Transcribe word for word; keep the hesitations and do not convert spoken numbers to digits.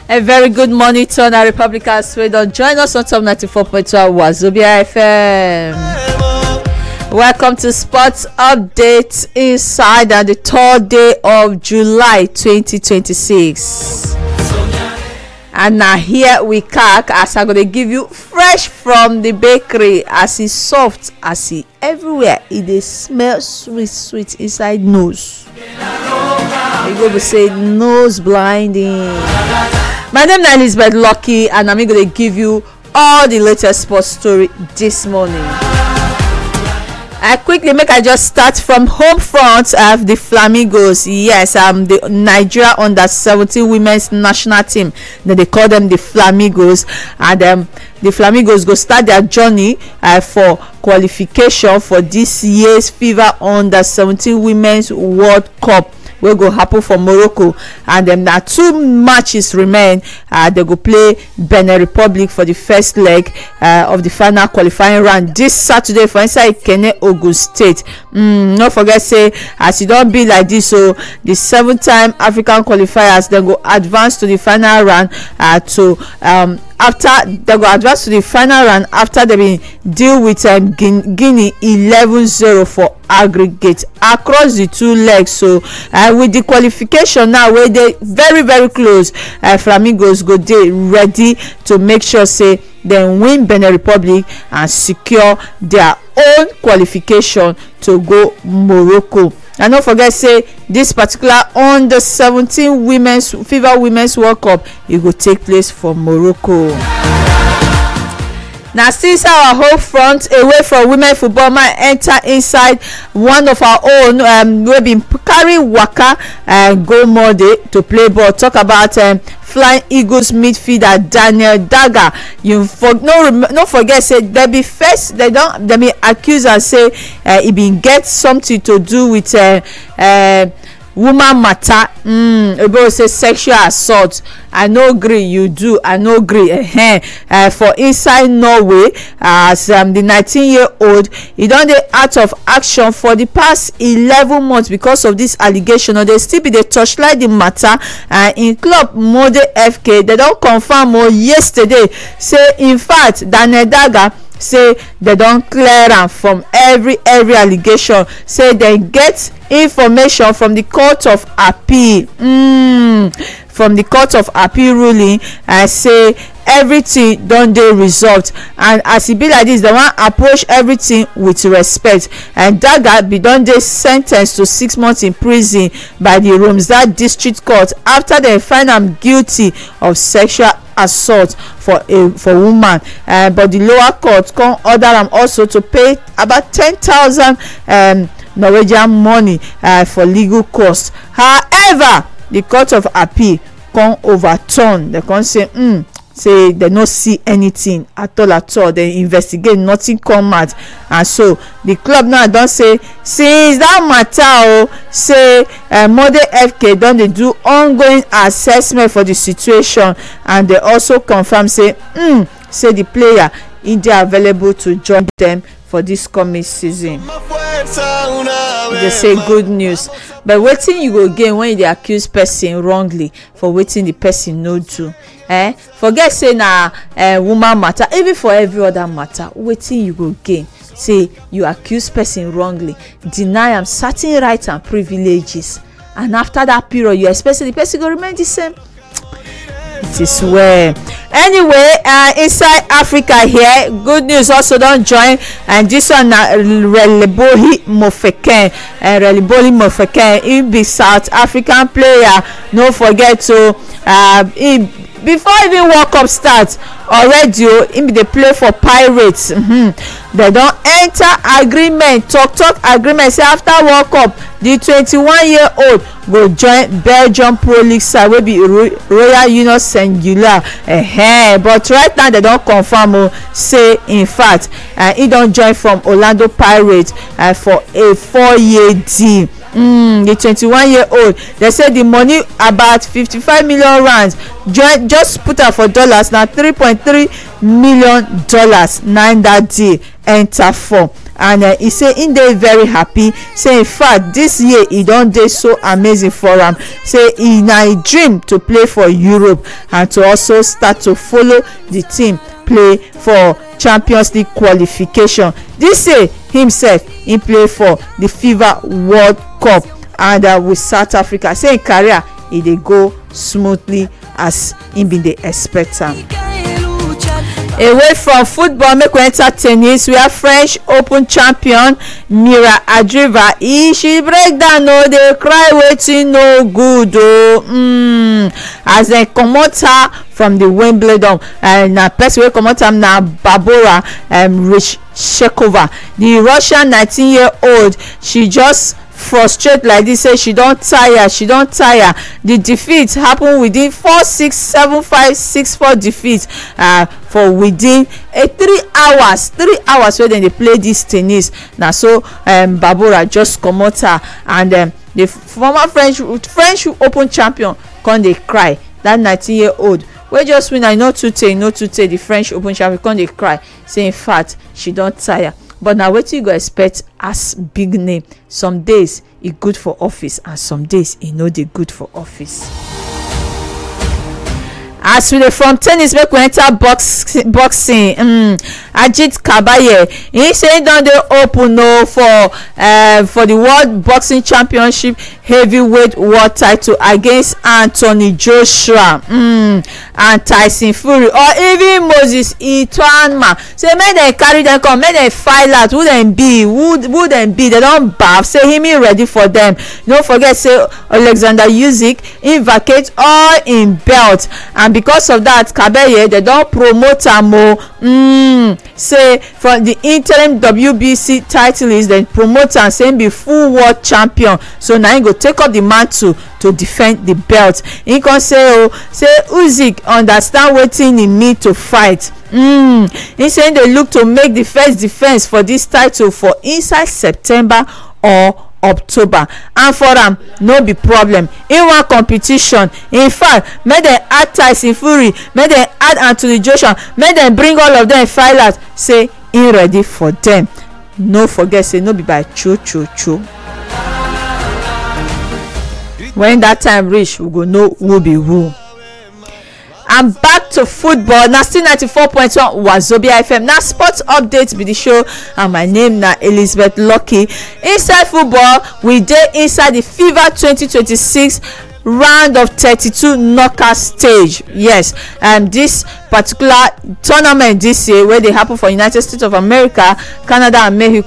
A very good morning to our Republicans. We don't join us on top ninety-four point two Wazobia F M. Welcome to Sports Update inside on the third day of July twenty twenty-six. And now here we cack as I'm gonna give you fresh from the bakery, as it's soft, as it everywhere. It dey smell sweet, sweet inside nose. You go to say nose blinding. My name is Elizabeth Lucky, and I'm going to give you all the latest sports story this morning. I quickly make I just start from home front of the Flamingos. Yes, um, the Nigeria under seventeen women's national team. Then they call them the Flamingos, and um, the Flamingos go start their journey uh, for qualification for this year's FIFA under seventeen women's World Cup. Wey go happen for Morocco, and then na two matches remain. Uh, they go play Benin Republic for the first leg uh, of the final qualifying round this Saturday for inside Ikenne, Ogun State. Mm, no forget say as e don be like this, so the seven-time African qualifiers then go advance to the final round uh, to um, after they go advance to the final round after they been deal with um, Guinea eleven zero for aggregate across the two legs. So uh, with the qualification now wey dey very very close, uh, Flamingos go dey ready to make sure say dem win Benin Republic and secure their own qualification to go Morocco. And don't forget say this particular under seventeen women's FIFA Women's World Cup, it will take place for Morocco. Now since our whole front away from women football might enter inside one of our own, um we've been carrying waka and uh, go more day to play ball. Talk about um Flying Eagles midfielder Daniel Daga. You for no no forget say they be first they don't they be accused and say uh, it been get something to do with uh, uh woman matter. Mm, about say sexual assault. I no agree, you do. I no agree. Uh-huh. Uh, for inside Norway, as um, the nineteen year old, he done the out of action for the past eleven months because of this allegation. Or they still be the torchlight the matter. Uh, in club Mode F K, they don't confirm more yesterday. Say in fact, Daniel Daga say they don clear am from every every allegation. Say they get information from the court of appeal mm, from the court of appeal ruling, and say everything don dey resolved. And as e be like this, they wan approach everything with respect. And Daga be don dey sen ten ced to six months in prison by the Romsdal District Court after dem find am guilty of sexual assault for a for woman. Uh, but the lower court come order am also to pay about ten thousand um, Norwegian money uh, for legal costs. However, the court of appeal come overturn. They come say mm, say they no see anything at all at all. They investigate, nothing come out. And so the club now don say since that matter oh, say uh, Mode F K don dey do ongoing assessment for the situation, and they also confirm say mm, say the player is dey available to join them for this coming season. They say good news, but wetin you go gain when you dey accuse person wrongly for wetin the person no do? Eh? Forget say na uh, woman matter, even for every other matter, wetin you go gain? Say you accuse person wrongly, deny am certain rights and privileges, and after that period you expect say the person go remain the same. It is well. Anyway, uh, inside Africa here, good news also don join, and this one na Relebohi Mofokeng. uh, Relebohi Mofokeng, he be South African player. No forget to uh, he before even World Cup start already oh, him dey play for Pirates. Mm-hmm. They don enter agreement, talk talk agreement say after World Cup the twenty-one year old go join Belgium Pro League side wey be Royal Union Saint-Gilloise. Uh-huh. But right now they don confirm oh, say in fact uh, he don join from Orlando Pirates uh, for a four year deal. Mm, the twenty-one year old, they say the money about fifty-five million rands, just put out for dollars now three point three million dollars. Nine that deal enter for. and uh, he say he dey very happy, say in fact this year e don dey so amazing for am, say e na a dream to play for Europe and to also start to follow the team play for Champions League qualification. This year himself he play for the FIFA World Cup and uh, with South Africa, say im career e dey go smoothly as im bin dey expect am. Away from football, make we enter tennis where French Open champion Mira Andreeva e she break down o, dey cry wetin no good o, mm, as dem comot her from the Wimbledon. And na person wey comot am na Barbora um, Ryzhekova, the Russian nineteen year old. She just frustrate like this, say she don tire she don tire the defeat happen within four six seven five six four defeat uh, for within a three hours three hours wey dem dey play this tennis. Na so um, Barbora just comot her, and um, the former French French Open champion come dey cry. That nineteen year old wey just win, I no too tey no too tey the French Open champion come dey cry, say in fact she don tire. But na wetin you go expect as big name? Some days e good for office and some days e no dey good for office. As we dey from tennis, make we enter box, boxing. um, Ajit Kabaye he say he don dey open o for uh, for the World Boxing Championship heavyweight world title against Anthony Joshua um, and Tyson Fury or even Moses Ituanma. Say make dem carry dem come, make dem find out who dem be, who who dem be. Dem don baff, say him he ready for dem. No forget say Alexander Usyk he vacate all im belt, and because of that Kabaye dem don promote am o. Mm, say for the interim W B C title is dem promote am, say him be full world champion, so na him go take up the mantle to defend the belt. He come say oh say Usyk understand wetin he mean to fight. Mm, he say they look to make the first defense for this title for inside September or October, and for am no be problem. In one competition, in fact make dem add Tyson Fury, make dem add Anthony Joshua, make dem bring all of them fight out, say he ready for them. No forget say no be by cho cho cho. When that time reach, we go know who be who. And back to football, na still ninety-four point one Wazobia F M. Na sports update be the show, and my name na Elizabeth Lucky. Inside football, we dey inside the FIFA twenty twenty-six round of thirty-two knockout stage. Yes, um this particular tournament this year wey dey happen for United States of America, Canada and Mexico